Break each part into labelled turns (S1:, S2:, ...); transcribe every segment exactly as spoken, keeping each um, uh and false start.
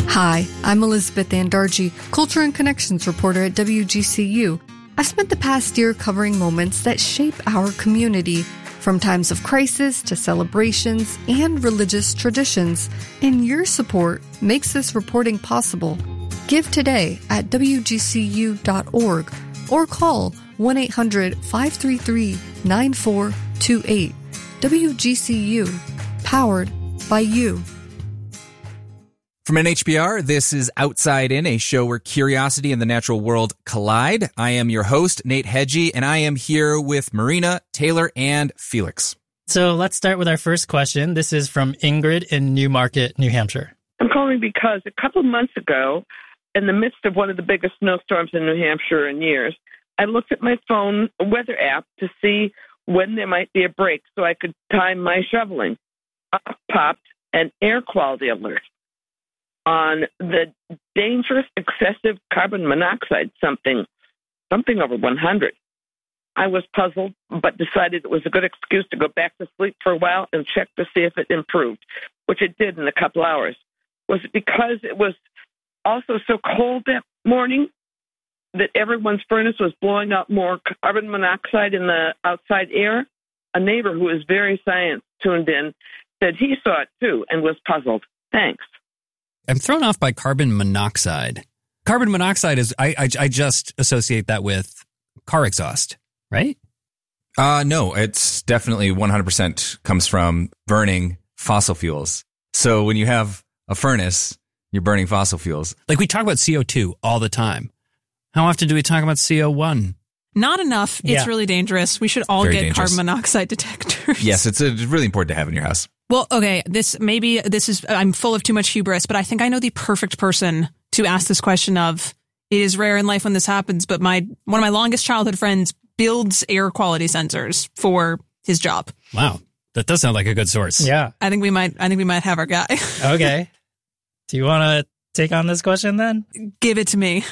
S1: Hi, I'm Elizabeth Andarji, Culture and Connections reporter at W G C U. I've spent the past year covering moments that shape our community, from times of crisis to celebrations and religious traditions. And your support makes this reporting possible. Give today at W G C U dot org or call one eight hundred five three three nine four two eight. W G C U, powered by you.
S2: From N H B R, this is Outside In, a show where curiosity and the natural world collide. I am your host, Nate Hedgie, and I am here with Marina, Taylor, and Felix.
S3: So let's start with our first question. This is from Ingrid in Newmarket, New Hampshire.
S4: I'm calling because a couple of months ago, in the midst of one of the biggest snowstorms in New Hampshire in years, I looked at my phone weather app to see when there might be a break so I could time my shoveling. Up popped an air quality alert on the dangerous excessive carbon monoxide, something, something over one hundred. I was puzzled, but decided it was a good excuse to go back to sleep for a while and check to see if it improved, which it did in a couple hours. Was it because it was also so cold that morning that everyone's furnace was blowing out more carbon monoxide in the outside air? A neighbor who is very science tuned in said he saw it too and was puzzled. Thanks.
S5: I'm thrown off by carbon monoxide. Carbon monoxide is, I, I, I just associate that with car exhaust, right?
S2: Uh, no, it's definitely one hundred percent comes from burning fossil fuels. So when you have a furnace, you're burning fossil fuels.
S5: Like we talk about C O two all the time. How often do we talk about C O one?
S6: Not enough. It's
S3: Yeah.
S6: really dangerous. We should all
S2: Very
S6: get
S2: dangerous.
S6: carbon monoxide detectors.
S2: Yes, it's, a, it's really important to have in your house.
S6: Well, okay, this maybe this is I'm full of too much hubris, but I think I know the perfect person to ask this question of. It is rare in life when this happens, but my one of my longest childhood friends builds air quality sensors for his job.
S5: Wow. That does sound like a good source.
S3: Yeah.
S6: I think we might I think we might have our guy.
S3: Okay. Do you want to take on this question then?
S6: Give it to me.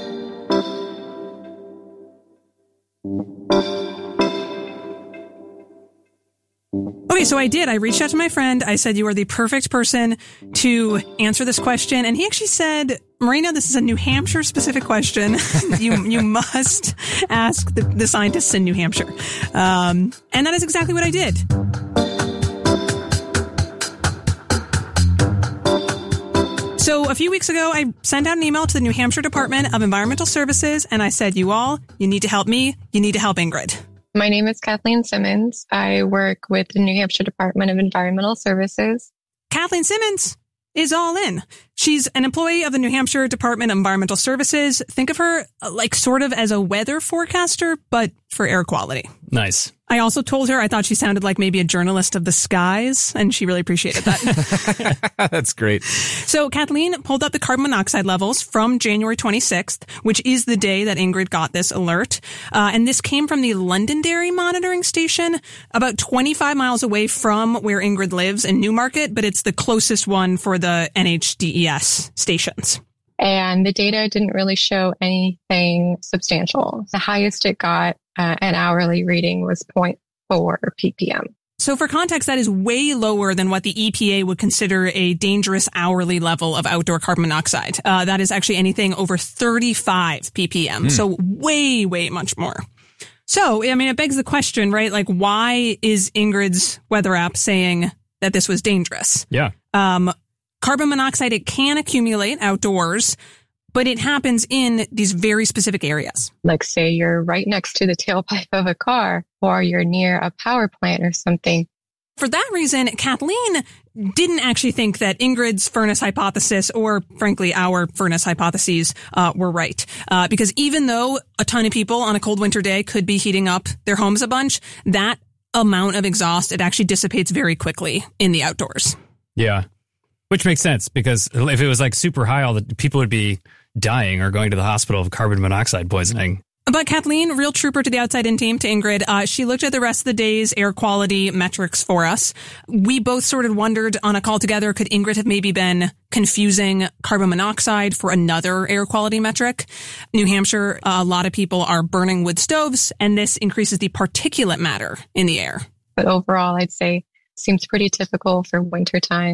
S6: Okay, so I did. I reached out to my friend. I said, you are the perfect person to answer this question. And he actually said, Marina, this is a New Hampshire specific question. you you must ask the, the scientists in New Hampshire. Um, and that is exactly what I did. So a few weeks ago, I sent out an email to the New Hampshire Department of Environmental Services, and I said, you all, you need to help me. You need to help Ingrid.
S7: My name is Kathleen Simmons. I work with the New Hampshire Department of Environmental Services.
S6: Kathleen Simmons is all in. She's an employee of the New Hampshire Department of Environmental Services. Think of her like sort of as a weather forecaster, but for air quality.
S5: Nice.
S6: I also told her I thought she sounded like maybe a journalist of the skies, and she really appreciated that.
S2: That's great.
S6: So Kathleen pulled up the carbon monoxide levels from January twenty-sixth, which is the day that Ingrid got this alert. Uh, and this came from the Londonderry monitoring station, about twenty-five miles away from where Ingrid lives in Newmarket, but it's the closest one for the N H D E S stations.
S7: And the data didn't really show anything substantial. The highest it got, uh, an hourly reading was zero point four ppm.
S6: So for context, that is way lower than what the E P A would consider a dangerous hourly level of outdoor carbon monoxide. Uh, that is actually anything over thirty-five ppm. Mm. So way, way much more. So, I mean, it begs the question, right? Like, why is Ingrid's weather app saying that this was dangerous?
S5: Yeah.
S6: Um, carbon monoxide, it can accumulate outdoors, but it happens in these very specific areas.
S7: Like say you're right next to the tailpipe of a car or you're near a power plant or something.
S6: For that reason, Kathleen didn't actually think that Ingrid's furnace hypothesis or, frankly, our furnace hypotheses uh, were right. Uh, because even though a ton of people on a cold winter day could be heating up their homes a bunch, that amount of exhaust, it actually dissipates very quickly in the outdoors.
S5: Yeah. Which makes sense because if it was like super high, all the people would be dying or going to the hospital of carbon monoxide poisoning.
S6: But Kathleen, real trooper to the Outside In team, to Ingrid, uh, she looked at the rest of the day's air quality metrics for us. We both sort of wondered on a call together, could Ingrid have maybe been confusing carbon monoxide for another air quality metric? New Hampshire, uh, a lot of people are burning wood stoves, and this increases the particulate matter in the air.
S7: But overall, I'd say seems pretty typical for wintertime.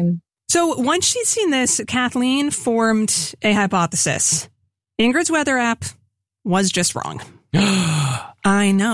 S6: So once she'd seen this, Kathleen formed a hypothesis. Ingrid's weather app was just wrong. I know.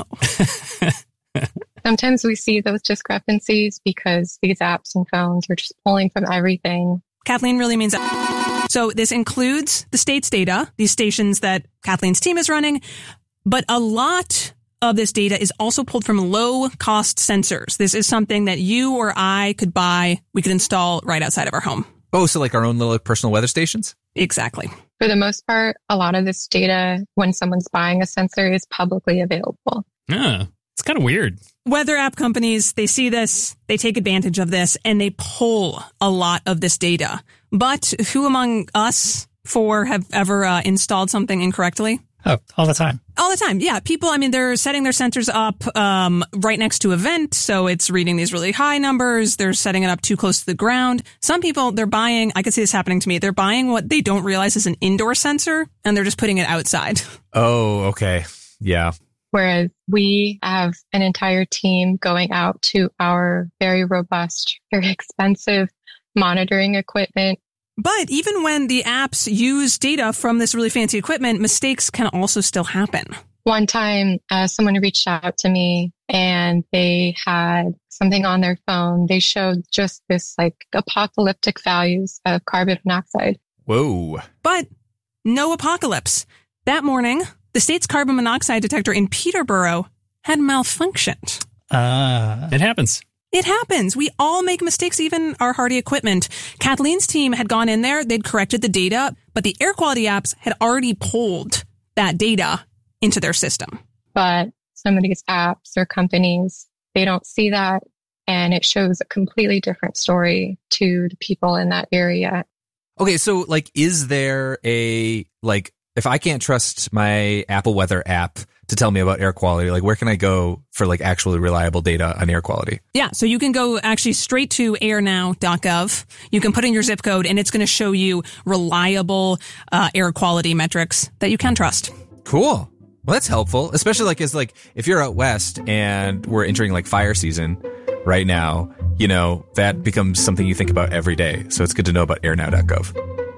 S7: Sometimes we see those discrepancies because these apps and phones are just pulling from everything.
S6: Kathleen really means that. So this includes the state's data, these stations that Kathleen's team is running, but a lot of this data is also pulled from low-cost sensors. This is something that you or I could buy, we could install right outside of our home.
S2: Oh, so like our own little personal weather stations?
S6: Exactly.
S7: For the most part, a lot of this data, when someone's buying a sensor, is publicly available.
S5: Yeah, it's kind of weird.
S6: Weather app companies, they see this, they take advantage of this, and they pull a lot of this data. But who among us four have ever uh, installed something incorrectly?
S3: Oh, all the time.
S6: All the time. Yeah. People, I mean, they're setting their sensors up um, right next to a vent. So it's reading these really high numbers. They're setting it up too close to the ground. Some people, they're buying, I could see this happening to me. They're buying what they don't realize is an indoor sensor and they're just putting it outside.
S2: Oh, okay. Yeah.
S7: Whereas we have an entire team going out to our very robust, very expensive monitoring equipment.
S6: But even when the apps use data from this really fancy equipment, mistakes can also still happen.
S7: One time, uh, someone reached out to me and they had something on their phone. They showed just this like apocalyptic values of carbon monoxide.
S2: Whoa.
S6: But no apocalypse. That morning, the state's carbon monoxide detector in Peterborough had malfunctioned.
S3: Ah.
S5: It happens.
S6: It happens. We all make mistakes, even our hardy equipment. Kathleen's team had gone in there. They'd corrected the data, but the air quality apps had already pulled that data into their system.
S7: But some of these apps or companies, they don't see that. And it shows a completely different story to the people in that area.
S2: Okay. So like, is there a, like, if I can't trust my Apple Weather app to tell me about air quality, like where can I go for like actually reliable data on air quality?
S6: Yeah, so you can go actually straight to air now dot gov. You can put in your zip code and it's going to show you reliable uh, air quality metrics that you can trust.
S2: Cool. Well, that's helpful, especially like as like if you're out west and we're entering like fire season right now, you know, that becomes something you think about every day. So it's good to know about air now dot gov.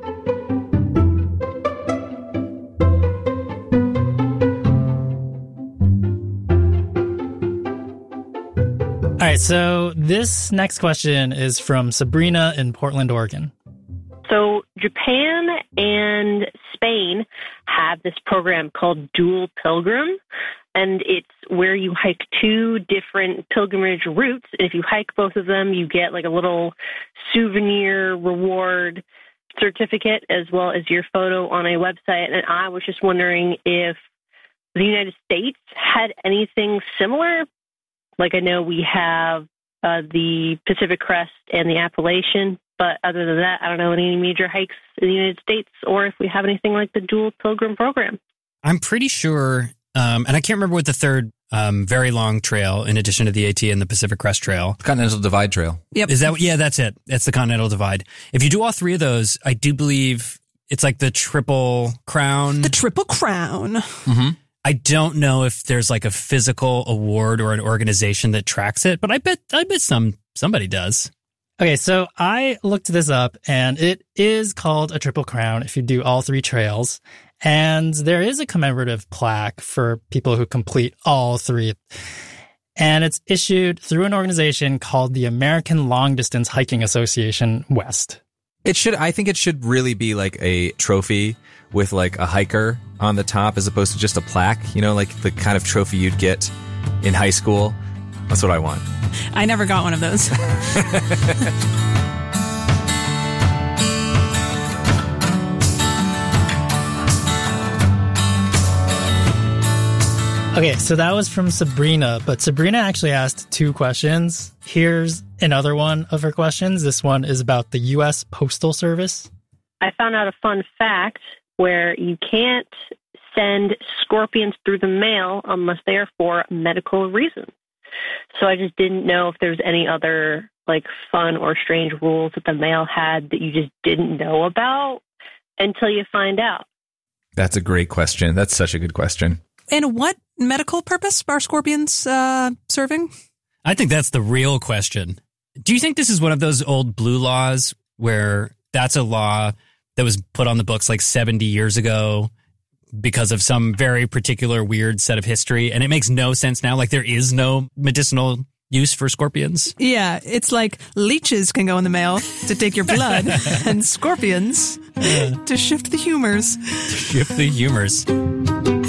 S3: All right, so this next question is from Sabrina in Portland, Oregon.
S8: So Japan and Spain have this program called Dual Pilgrim, and it's where you hike two different pilgrimage routes. And if you hike both of them, you get like a little souvenir reward certificate as well as your photo on a website. And I was just wondering if the United States had anything similar. Like I know we have uh, the Pacific Crest and the Appalachian, but other than that, I don't know any major hikes in the United States or if we have anything like the Dual Pilgrim program.
S5: I'm pretty sure, um, and I can't remember what the third um, very long trail, in addition to the AT and the Pacific Crest Trail.
S2: Continental Divide Trail.
S6: Yep.
S5: Is that, yeah, that's it. It's the Continental Divide. If you do all three of those, I do believe it's like the Triple Crown.
S6: The Triple Crown.
S5: Mm-hmm. I don't know if there's like a physical award or an organization that tracks it, but I bet I bet some somebody does.
S3: Okay, so I looked this up, and it is called a Triple Crown if you do all three trails. And there is a commemorative plaque for people who complete all three. And it's issued through an organization called the American Long Distance Hiking Association West.
S2: It should, I think it should really be like a trophy with like a hiker on the top as opposed to just a plaque, you know, like the kind of trophy you'd get in high school. That's what I want.
S6: I never got one of those.
S3: Okay, so that was from Sabrina, but Sabrina actually asked two questions. Here's another one of her questions. This one is about the U S Postal Service.
S8: I found out a fun fact where you can't send scorpions through the mail unless they are for medical reasons. So I just didn't know if there's any other like fun or strange rules that the mail had that you just didn't know about until you find out.
S2: That's a great question. That's such a good question.
S6: And what medical purpose are scorpions uh, serving?
S5: I think that's the real question. Do you think this is one of those old blue laws where that's a law that was put on the books like seventy years ago because of some very particular weird set of history. And it makes no sense now. Like there is no medicinal use for scorpions.
S6: Yeah, it's like leeches can go in the mail to take your blood and scorpions to shift the humors.
S5: Shift the humors.